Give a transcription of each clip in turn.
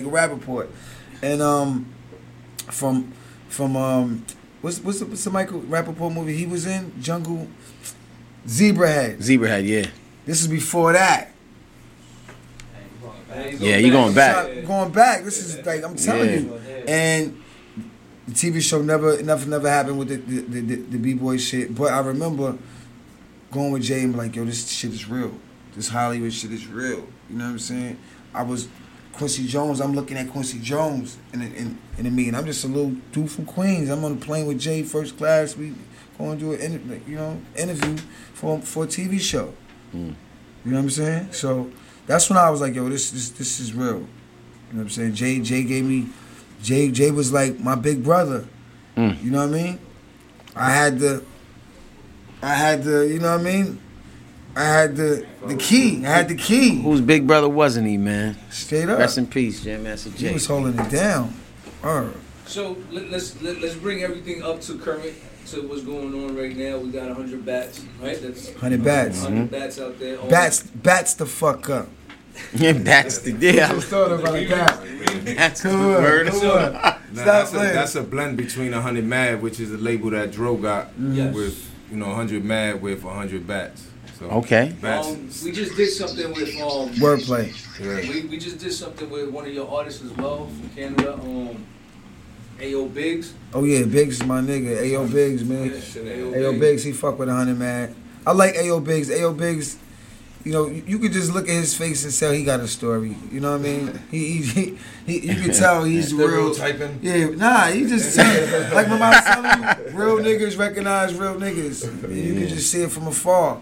Michael Rappaport, and from what's the Michael Rappaport movie he was in? Jungle, Zebrahead. Zebrahead, yeah. This is before that. Yeah, you going back. Going back. This is like, I'm telling you. And the TV show nothing never happened with the B-boy shit. But I remember going with Jay and be like, yo, this shit is real. This Hollywood shit is real. You know what I'm saying? I was Quincy Jones. I'm looking at Quincy Jones in the meeting. I'm just a little dude from Queens. I'm on the plane with Jay, first class. We going to do an interview for a TV show. You know what I'm saying? So that's when I was like, yo, this is real. You know what I'm saying? Jay gave me, Jay was like my big brother. You know what I mean? I had the, you know what I mean? I had the key. I had the key. Whose big brother wasn't he, man? Straight up. Rest in peace, Jam Master Jay. He was holding it down. So let's bring everything up to current. To what's going on right now. We got 100 bats, right? That's 100 bats. 100 bats out there. Bats the fuck up. Yeah, bats the deal. I thought about that. That's the word. That's a blend between 100 Mad, which is a label that Dro got with 100 Mad with 100 bats. So, okay. We just did something with wordplay. Yeah. We just did something with one of your artists as well from Canada. A.O. Biggs. Oh yeah, Biggs is my nigga. A.O. Biggs, man. A.O. Biggs, he fuck with 100 Mad. I like A.O. Biggs. A.O. Biggs, you could just look at his face and tell he got a story. You know what I mean? He you can tell he's real typing. Yeah, nah, he just tell, like when I was telling you, real niggas recognize real niggas. You can just see it from afar.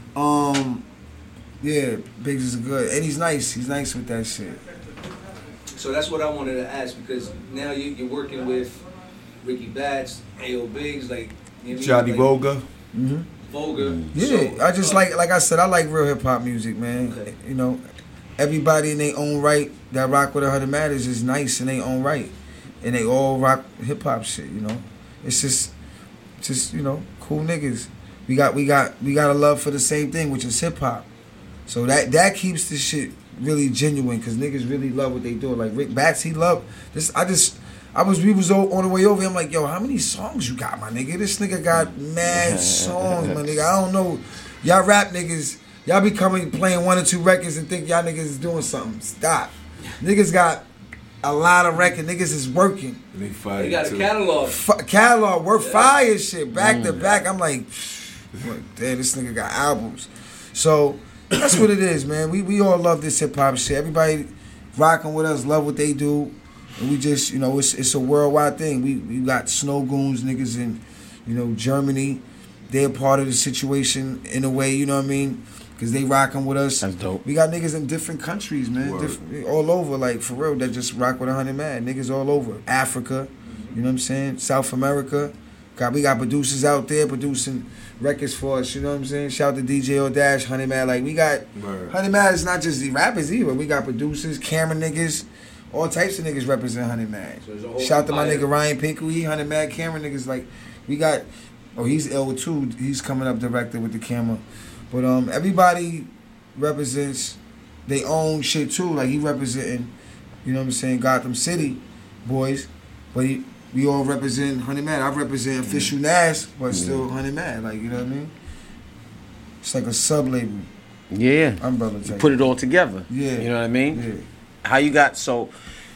Yeah, Biggs is good, and he's nice. He's nice with that shit. So that's what I wanted to ask, because now you're working with Ricky Bats, A.O. Biggs, like Johnny Voga. Voga. Yeah, I just like I said, I like real hip hop music, man. Okay. Everybody in their own right that rock with 100 Matters is nice in their own right, and they all rock hip hop shit. It's just cool niggas. We got a love for the same thing, which is hip hop. So that keeps this shit really genuine, because niggas really love what they do. Like Rick Bats, he loved this. We was on the way over here. I'm like, yo, how many songs you got, my nigga? This nigga got mad songs, my nigga. I don't know. Y'all rap niggas, y'all be playing 1 or 2 records and think y'all niggas is doing something. Stop. Niggas got a lot of records. Niggas is working. They got a catalog. Catalog, work fire shit, back to back. I'm like, damn, this nigga got albums. So that's what it is, man. We all love this hip hop shit. Everybody rocking with us, love what they do. And we just, it's a worldwide thing. We got Snow Goons niggas in, Germany. They're part of the situation in a way, you know what I mean? Because they rocking with us. That's dope. We got niggas in different countries, man. All over, like, for real, that just rock with 100 Mad. Niggas all over. Africa, you know what I'm saying? South America. We got producers out there producing records for us, you know what I'm saying? Shout out to DJ O'Dash, 100 Mad. Like, we got 100 Mad is not just the rappers either. We got producers, camera niggas, all types of niggas represent 100 Mad. So shout out to my nigga Ryan Pinkley, 100 Mad camera niggas. Like, we got, he's L too. He's coming up director with the camera. But everybody represents their own shit too. Like, he representing, you know what I'm saying, Gotham City boys, but we all represent 100 Mad. I represent Official Nas, but still 100 Mad. Like, you know what I mean? It's like a sub-label. Yeah. Umbrella You type. put it all together. Yeah. You know what I mean? Yeah. How you got, so,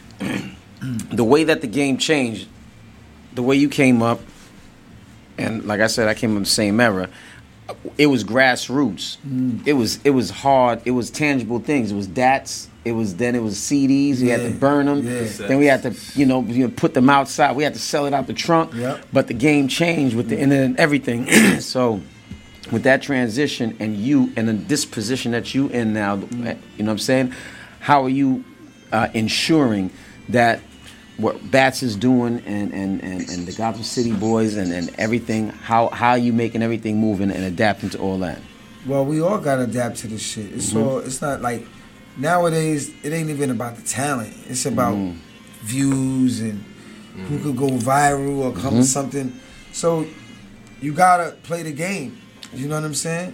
the way that the game changed, the way you came up, and like I said, I came up in the same era, it was grassroots. It was hard. It was tangible things. It was DATs. It was CDs. We had to burn them. Yeah. Then we had to put them outside. We had to sell it out the trunk. Yep. But the game changed with the internet and everything. So with that transition and in this position that you in now, you know what I'm saying? How are you ensuring that what Bats is doing and the Gotham City boys and everything, how are you making everything move and adapting to all that? Well, we all gotta adapt to this shit. It's not like nowadays it ain't even about the talent. It's about views and who could go viral or come to something. So you gotta play the game. You know what I'm saying?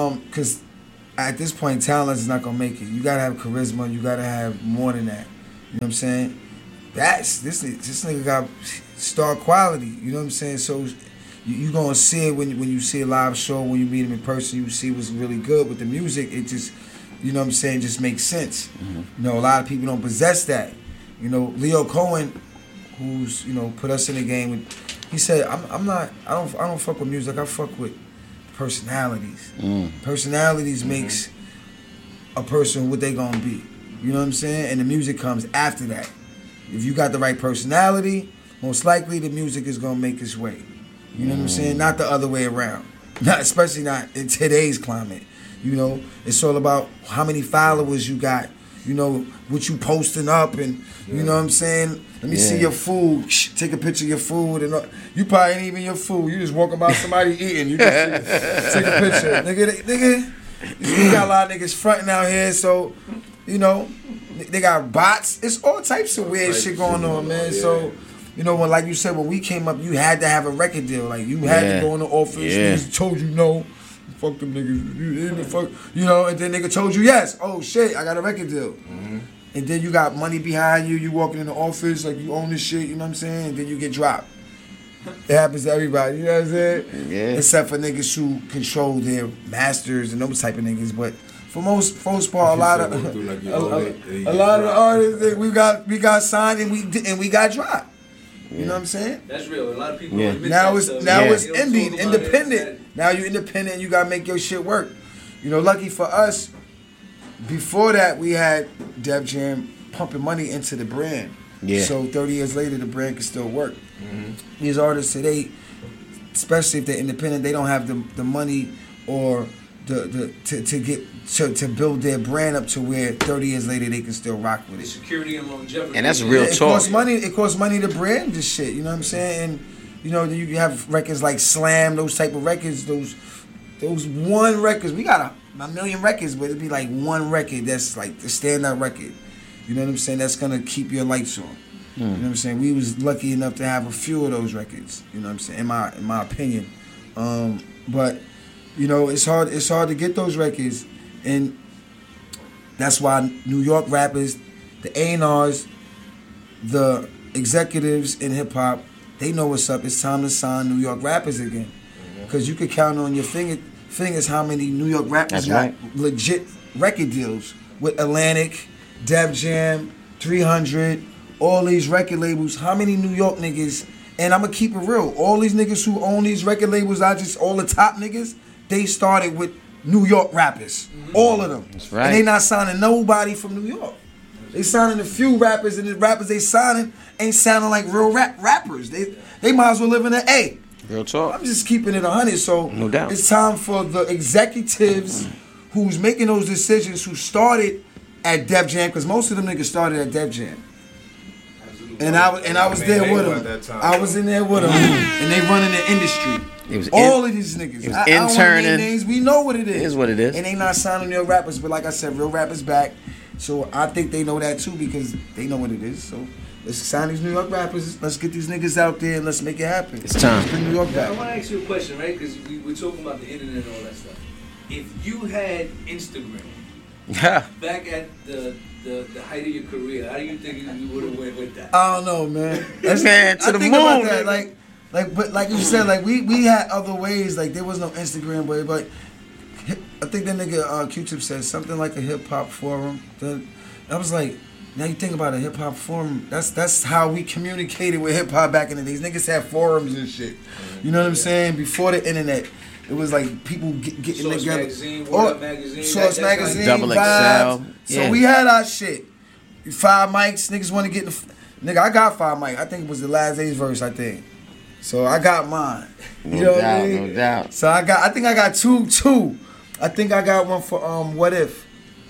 Because at this point, talent is not gonna make it. You gotta have charisma. You gotta have more than that. You know what I'm saying? This nigga got star quality. You know what I'm saying? So you gonna see it when you see a live show, when you meet him in person, you see what's really good with the music. It just, you know what I'm saying, just makes sense. You know, a lot of people don't possess that. You know, Leo Cohen, who's, you know, put us in the game, he said, I don't fuck with music, I fuck with personalities. Personalities makes a person what they gonna be. You know what I'm saying? And the music comes after that. If you got the right personality, most likely the music is gonna make its way. You know what I'm saying? Not the other way around. Especially not in today's climate. You know, it's all about how many followers you got. You know, what you posting up, and you know what I'm saying? Let me see your food. Take a picture of your food. And you probably ain't even your food. You just walking by somebody eating. You just take a picture. Nigga, we got a lot of niggas fronting out here, so, you know, they got bots. It's all types of weird shit going on, man. So, you know, like you said, when we came up, you had to have a record deal. Like, you had to go in the office. Niggas told you no. Fuck them niggas. You know, and then nigga told you yes. Oh, shit, I got a record deal. And then you got money behind you. You walking in the office like you own this shit, you know what I'm saying? And then you get dropped. It happens to everybody, you know what I'm saying? Yeah. Except for niggas who control their masters and those type of niggas. But for most part, a lot of the artists, we got signed and we got dropped. You know what I'm saying? That's real. A lot of people now it's independent. Now you independent and you gotta make your shit work. You know, lucky for us, before that we had Def Jam pumping money into the brand. Yeah. So 30 years later the brand can still work. These artists today, especially if they're independent, they don't have the money or to build their brand up to where 30 years later they can still rock with it. Security and longevity. And that's real talk. It costs money to brand this shit, you know what I'm saying? And you know, you have records like Slam, those type of records, those one records. We got a million records, but it'd be like one record that's like the standout record. You know what I'm saying? That's gonna keep your lights on. You know what I'm saying? We was lucky enough to have a few of those records. You know what I'm saying? In my opinion, but you know, it's hard to get those records, and that's why New York rappers, the A&Rs, the executives in hip hop, they know what's up. It's time to sign New York rappers again, because you could count on your fingers how many New York rappers got legit record deals with Atlantic, Def Jam, 300, all these record labels. How many New York niggas? And I'm gonna keep it real. All these niggas who own these record labels, all the top niggas, they started with New York rappers. All of them. That's right. And they not signing nobody from New York. They signing a few rappers, and the rappers they signing ain't sounding like real rappers. They might as well live in an A. Real talk. I'm just keeping it 100. So no doubt. It's time for the executives who's making those decisions, who started at Def Jam, because most of them niggas started at Def Jam. And I was there with them. I was in there with them, and they running the industry. All of these niggas. I don't want to name names. We know what it is. It is what it is. And they not signing real rappers, but like I said, real rappers back. So I think they know that too, because they know what it is. So let's sign these New York rappers. Let's get these niggas out there and let's make it happen. It's time. Let's bring New York back. I want to ask you a question, right? Because we're talking about the internet and all that stuff. If you had Instagram back at the height of your career, how do you think you would have went with that? I don't know, man. Man, to the moon. About that. But like you said, like we had other ways. Like there was no Instagram, but I think that nigga Q-Tip said something like a hip hop forum. I was like, now you think about a hip hop forum. That's how we communicated with hip hop back in the days. Niggas had forums and shit. You know what I'm saying? Before the internet, it was like people getting Source together. Magazine, What Up Magazine, Source Magazine, Double Vibes. XL. So we had our shit. 5 mics. Niggas want to get nigga, I got 5 mics. I think it was the Last Days verse. I think. So I got mine. You know what I mean? No doubt. So I think I got two. I think I got one for What If.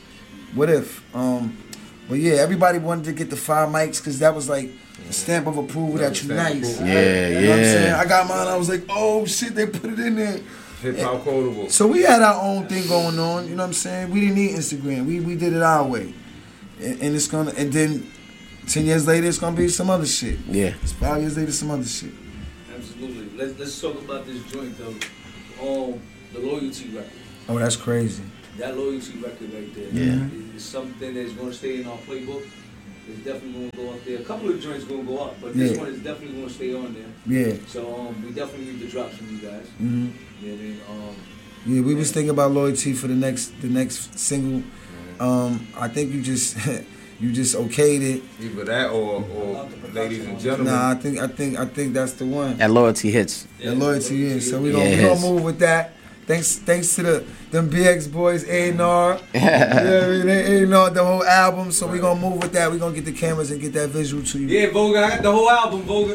But yeah, everybody wanted to get the 5 mics because that was like a stamp of approval that you nice. Yeah, you know what I'm saying? I got mine. I was like, oh shit, they put it in there. Hip hop quotable. So we had our own thing going on. You know what I'm saying? We didn't need Instagram. We did it our way, and it's gonna. And then 10 years later, it's gonna be some other shit. Yeah. 5 years later, some other shit. Absolutely. Let's talk about this joint though. The Loyalty record. Oh, that's crazy. That Loyalty record right there. Yeah. Is something that's going to stay in our playbook. is definitely gonna go up there. A couple of joints gonna go up, but this one is definitely gonna stay on there. Yeah. So we definitely need the drops from you guys. Mm-hmm. Yeah, I mean, yeah, we was thinking about Loyalty for the next single. I think you just okayed it. Either that or Ladies and Gentlemen. Nah, I think that's the one. That Loyalty hits. That Loyalty is. So we gonna move with that. Thanks to them BX boys, A&R. A&R the whole album. So we gonna move with that. We gonna get the cameras and get that visual to you. Yeah, Voga, I got the whole album, Voga.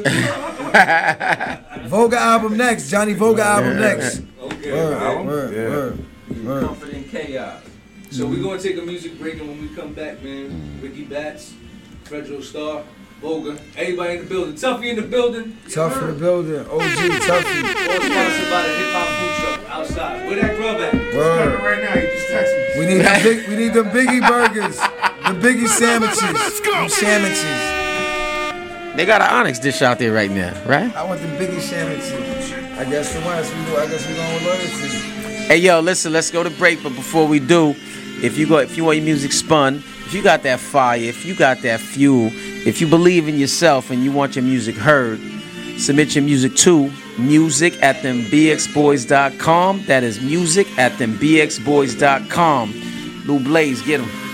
Voga album next. Johnny Voga album next. Okay. Word. Comfort in Chaos. So we're gonna take a music break, and when we come back, man, Ricky Bats, Fredro Starr, Voga, everybody in the building. Tuffy in the building. Tough in the building. OG Tuffy. All sponsored by the hip hop food truck outside. Where that grub at? Word. Right now, you just text me. We need them Biggie burgers, the Biggie sandwiches, them sandwiches. They got an Onyx dish out there right now, right? I want them Biggie sandwiches. I guess the ones we going with Loyalty. Hey yo, listen, let's go to break. But before we do, if you want your music spun, if you got that fire, if you got that fuel, if you believe in yourself and you want your music heard, submit your music to music@thembxboys.com. That is music@thembxboys.com. Lou Blaze, get him.